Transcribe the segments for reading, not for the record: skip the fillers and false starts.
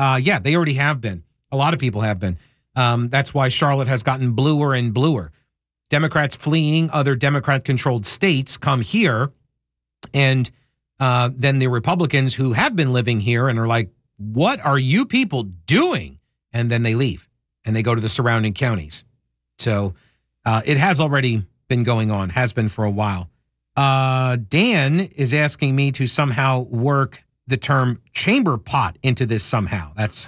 Yeah, they already have been. A lot of people have been. That's why Charlotte has gotten bluer and bluer. Democrats fleeing other Democrat-controlled states come here, and then the Republicans who have been living here and are like, what are you people doing? And then they leave, and they go to the surrounding counties. So it has already been going on, has been for a while. Dan is asking me to somehow work the term chamber pot into this somehow. That's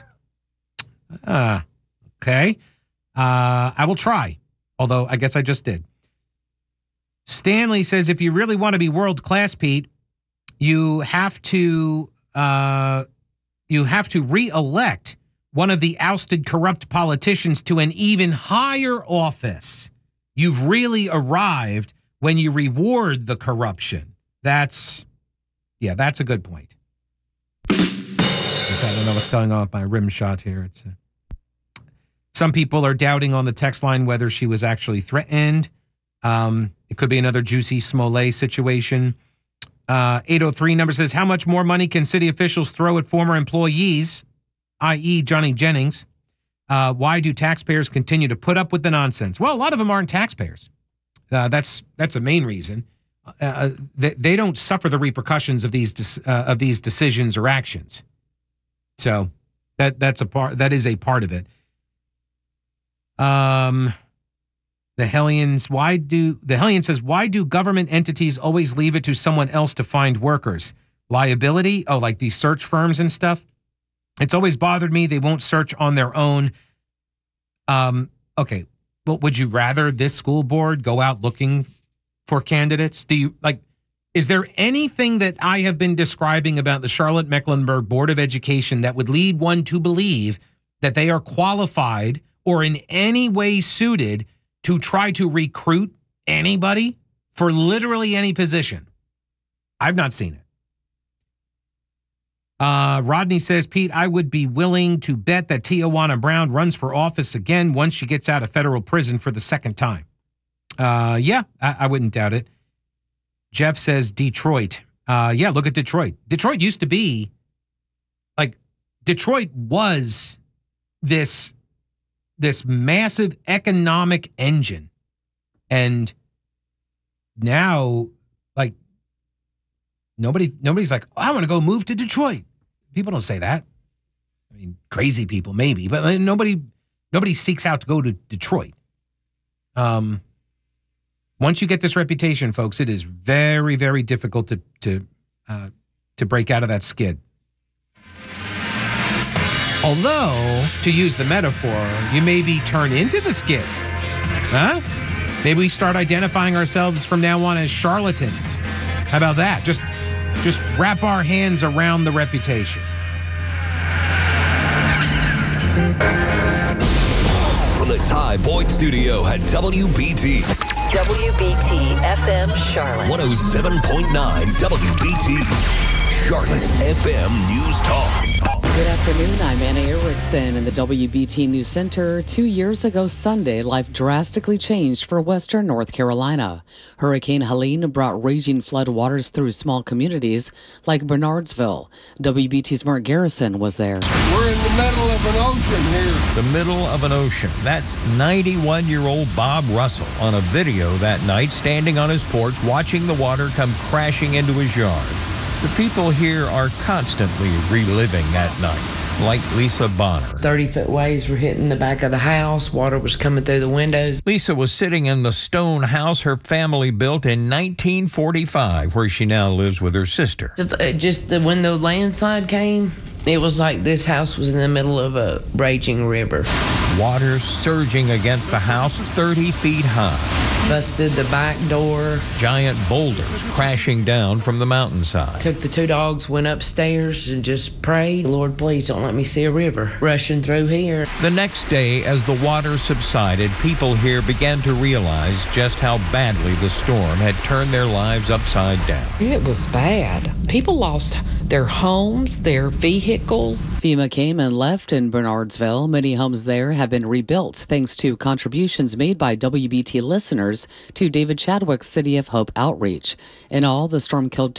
okay. I will try, although I guess I just did. Stanley says, if you really want to be world class, Pete, you have to re-elect one of the ousted corrupt politicians to an even higher office. You've really arrived when you reward the corruption. That's a good point. I don't know what's going on with my rim shot here. Some people are doubting on the text line whether she was actually threatened. It could be another Juicy Smollett situation. 803 number says, how much more money can city officials throw at former employees, i.e. Johnny Jennings? Why do taxpayers continue to put up with the nonsense? Well, a lot of them aren't taxpayers. That's a main reason. They don't suffer the repercussions of these decisions or actions. So that is a part of it. The Hellion says, why do government entities always leave it to someone else to find workers? Liability? Oh, like these search firms and stuff? It's always bothered me they won't search on their own. Okay, well, would you rather this school board go out looking for candidates? Is there anything that I have been describing about the Charlotte-Mecklenburg Board of Education that would lead one to believe that they are qualified or in any way suited to try to recruit anybody for literally any position? I've not seen it. Rodney says, Pete, I would be willing to bet that Tijuana Brown runs for office again once she gets out of federal prison for the second time. Yeah, I wouldn't doubt it. Jeff says Detroit. Yeah, look at Detroit. Detroit used to be, Detroit was this massive economic engine. And now, nobody's like, I want to go move to Detroit. People don't say that. I mean, crazy people maybe, but nobody seeks out to go to Detroit. Once you get this reputation, folks, it is very, very difficult to break out of that skid. Although, to use the metaphor, you maybe turn into the skid. Huh? Maybe we start identifying ourselves from now on as charlatans. How about that? Just wrap our hands around the reputation. From the Ty Boyd Studio at WBT. WBT FM Charlotte. 107.9 WBT. Charlotte's FM News Talk. Good afternoon. I'm Anna Erickson in the WBT News Center. 2 years ago Sunday, life drastically changed for western North Carolina. Hurricane Helene brought raging flood waters through small communities like Bernardsville. WBT's Mark Garrison was there. We're in the middle of an ocean here. The middle of an ocean. That's 91-year-old Bob Russell on a video that night standing on his porch watching the water come crashing into his yard. The people here are constantly reliving that night, like Lisa Bonner. 30-foot waves were hitting the back of the house. Water was coming through the windows. Lisa was sitting in the stone house her family built in 1945, where she now lives with her sister. When the landslide came, it was like this house was in the middle of a raging river. Water surging against the house 30 feet high. Busted the back door. Giant boulders crashing down from the mountainside. Took the two dogs, went upstairs and just prayed, Lord, please don't let me see a river rushing through here. The next day, as the water subsided, people here began to realize just how badly the storm had turned their lives upside down. It was bad. People lost their homes, their vehicles. FEMA came and left in Bernardsville. Many homes there have been rebuilt thanks to contributions made by WBT listeners to David Chadwick's City of Hope outreach. In all, the storm killed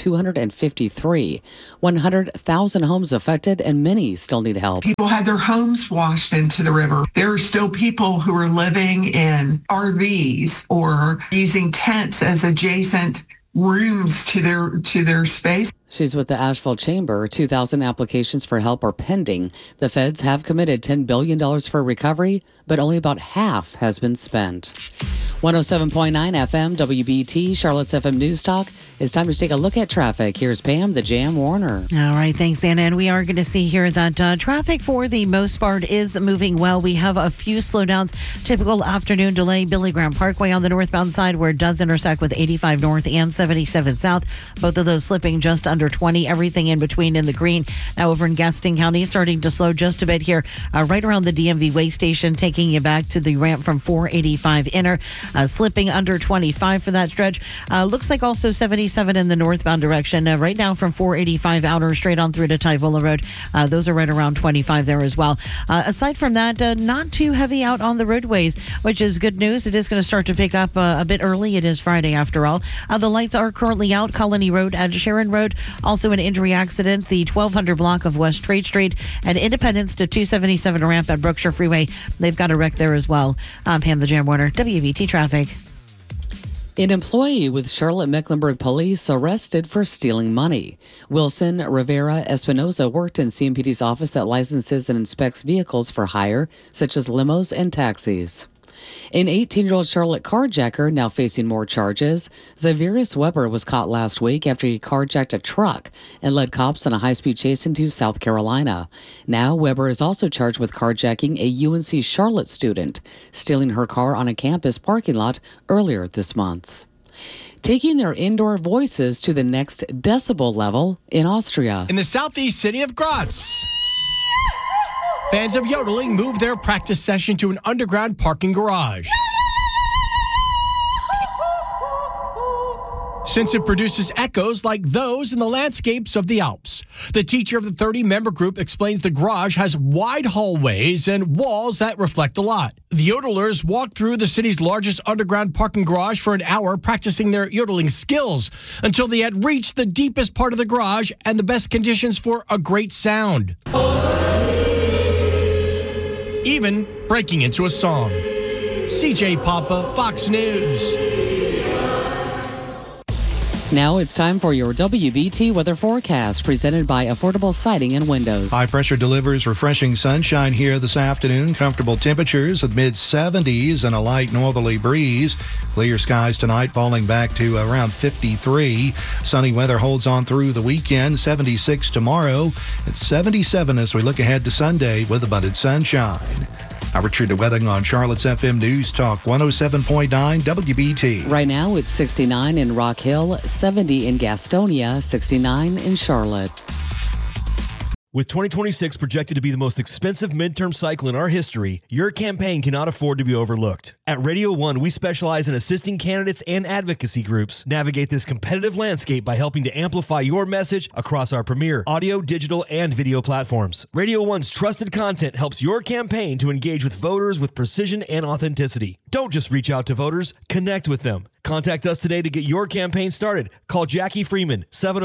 253, 100,000 homes affected, and many still need help. People had their homes washed into the river. There are still people who are living in RVs or using tents as adjacent rooms to their space. She's with the Asheville Chamber. 2,000 applications for help are pending. The feds have committed $10 billion for recovery, but only about half has been spent. 107.9 FM, WBT, Charlotte's FM News Talk. It's time to take a look at traffic. Here's Pam, the Jam Warner. All right, thanks, Anna. And we are going to see here that traffic for the most part is moving well. We have a few slowdowns. Typical afternoon delay, Billy Graham Parkway on the northbound side where it does intersect with 85 North and 77 South. Both of those slipping just under 20. Everything in between in the green. Now over in Gaston County, starting to slow just a bit here, right around the DMV way station, taking you back to the ramp from 485 inner, slipping under 25 for that stretch. Looks like also 77 in the northbound direction. Right now from 485 outer straight on through to Tyvola Road. Those are right around 25 there as well. Aside from that, not too heavy out on the roadways, which is good news. It is going to start to pick up a bit early. It is Friday after all. The lights are currently out. Colony Road and Sharon Road. Also an injury accident, the 1200 block of West Trade Street and Independence to 277 ramp at Brookshire Freeway. They've got a wreck there as well. I'm Pam the Jam Warner, WBT Traffic. An employee with Charlotte Mecklenburg Police arrested for stealing money. Wilson Rivera Espinoza worked in CMPD's office that licenses and inspects vehicles for hire, such as limos and taxis. An 18-year-old Charlotte carjacker now facing more charges. Xaverius Weber was caught last week after he carjacked a truck and led cops on a high-speed chase into South Carolina. Now, Weber is also charged with carjacking a UNC Charlotte student, stealing her car on a campus parking lot earlier this month. Taking their indoor voices to the next decibel level in Austria. In the southeast city of Graz, fans of yodeling moved their practice session to an underground parking garage. Since it produces echoes like those in the landscapes of the Alps. The teacher of the 30-member group explains the garage has wide hallways and walls that reflect a lot. The yodelers walked through the city's largest underground parking garage for an hour practicing their yodeling skills until they had reached the deepest part of the garage and the best conditions for a great sound. Even breaking into a song. CJ Papa, Fox News. Now it's time for your WBT weather forecast presented by Affordable Siding and Windows. High pressure delivers refreshing sunshine here this afternoon. Comfortable temperatures with mid-70s and a light northerly breeze. Clear skies tonight, falling back to around 53. Sunny weather holds on through the weekend. 76 tomorrow. It's 77 as we look ahead to Sunday with abundant sunshine. I'm Richard DeWetting on Charlotte's FM News Talk 107.9 WBT. Right now it's 69 in Rock Hill, 70 in Gastonia, 69 in Charlotte. With 2026 projected to be the most expensive midterm cycle in our history, your campaign cannot afford to be overlooked. At Radio 1, we specialize in assisting candidates and advocacy groups navigate this competitive landscape by helping to amplify your message across our premier audio, digital, and video platforms. Radio 1's trusted content helps your campaign to engage with voters with precision and authenticity. Don't just reach out to voters, connect with them. Contact us today to get your campaign started. Call Jackie Freeman,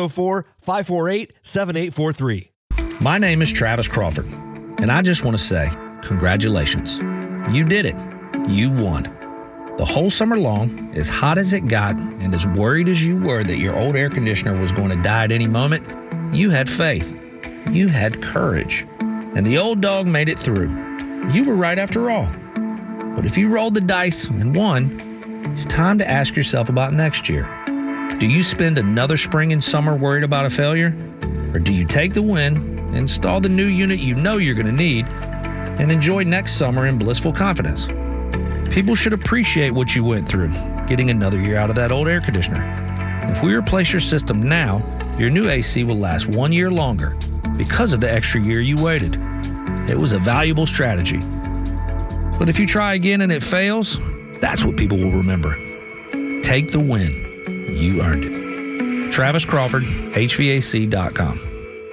704-548-7843. My name is Travis Crawford, and I just want to say congratulations. You did it. You won. The whole summer long, as hot as it got and as worried as you were that your old air conditioner was going to die at any moment, you had faith. You had courage. And the old dog made it through. You were right after all. But if you rolled the dice and won, it's time to ask yourself about next year. Do you spend another spring and summer worried about a failure? Or do you take the win, install the new unit you know you're going to need, and enjoy next summer in blissful confidence? People should appreciate what you went through, getting another year out of that old air conditioner. If we replace your system now, your new AC will last 1 year longer because of the extra year you waited. It was a valuable strategy. But if you try again and it fails, that's what people will remember. Take the win. You earned it. Travis Crawford, HVAC.com.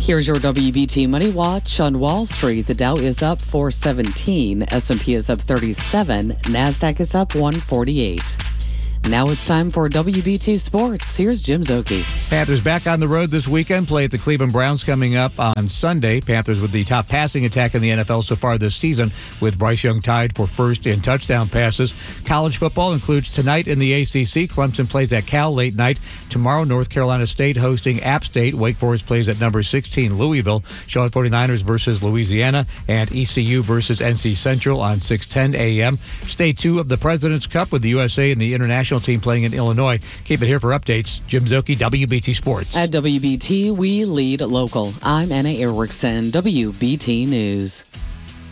Here's your WBT Money Watch. On Wall Street, the Dow is up 417, S&P is up 37, NASDAQ is up 148. Now it's time for WBT Sports. Here's Jim Zoki. Panthers back on the road this weekend. Play at the Cleveland Browns coming up on Sunday. Panthers with the top passing attack in the NFL so far this season, with Bryce Young tied for first in touchdown passes. College football includes tonight in the ACC. Clemson plays at Cal late night. Tomorrow, North Carolina State hosting App State. Wake Forest plays at number 16 Louisville. Charlotte 49ers versus Louisiana, and ECU versus NC Central on 6:10 a.m. Day 2 of the President's Cup with the USA and the international team playing in Illinois. Keep it here for updates. Jim Zoki, WBT Sports. At WBT, we lead local. I'm Anna Erickson, WBT News.